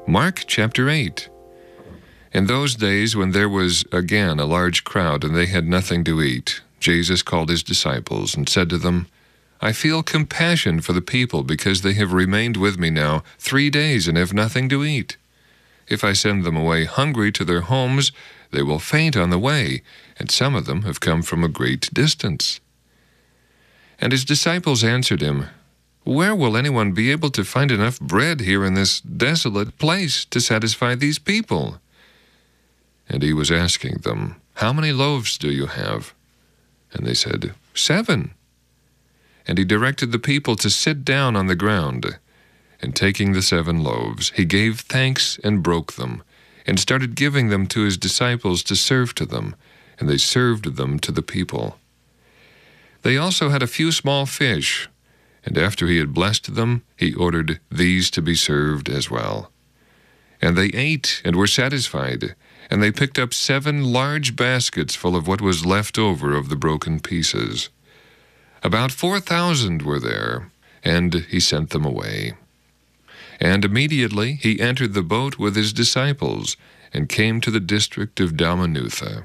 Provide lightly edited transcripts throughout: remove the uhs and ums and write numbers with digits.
Mark chapter 8. In those days, when there was again a large crowd and they had nothing to eat, Jesus called his disciples and said to them, I feel compassion for the people because they have remained with me now 3 days and have nothing to eat. If I send them away hungry to their homes, they will faint on the way, and some of them have come from a great distance. And his disciples answered him, Where will anyone be able to find enough bread here in this desolate place to satisfy these people? And he was asking them, How many loaves do you have? And they said, 7. And he directed the people to sit down on the ground. And taking the 7 loaves, he gave thanks and broke them, and started giving them to his disciples to serve to them, and they served them to the people. They also had a few small fish, and after he had blessed them, he ordered these to be served as well. And they ate and were satisfied, and they picked up 7 large baskets full of what was left over of the broken pieces. About 4,000 were there, and he sent them away. And immediately he entered the boat with his disciples and came to the district of Dalmanutha.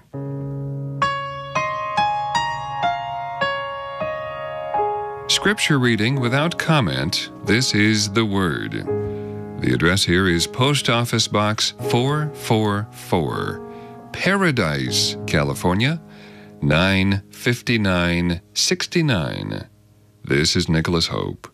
Scripture reading without comment. This is the Word. The address here is Post Office Box 444, Paradise, California, 95969. This is Nicholas Hope.